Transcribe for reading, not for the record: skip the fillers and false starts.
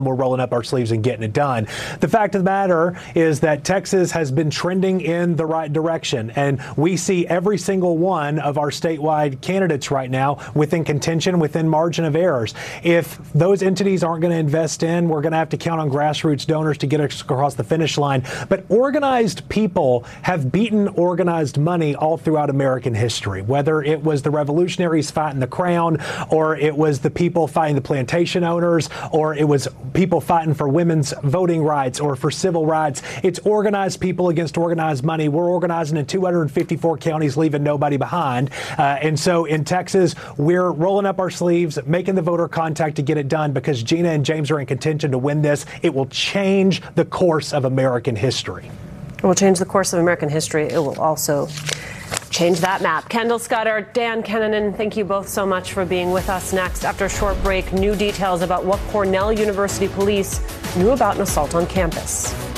We're rolling up our sleeves and getting it done. The fact of the matter is that Texas has been trending in the right direction, and we see every single one of our statewide candidates right now within contention, within margin of errors. If those entities aren't going to invest in, we're going to have to count on grassroots donors to get us across the finish line. But organized people have beaten organized money all throughout American history, whether it was the revolutionaries fighting the crown, or it was the people fighting the plantation owners, or it was people fighting for women's voting rights or for civil rights. It's organized people against organized money. We're organizing in 254 counties, leaving nobody behind. And so in Texas, we're rolling up our sleeves, making the voter contact to get it done, because Gina and James are in contention to win this. It will change the course of American history. It will change the course of American history. It will also change that map. Kendall Scudder, Dan Kennanen, thank you both so much for being with us. Next, after a short break, new details about what Cornell University police knew about an assault on campus.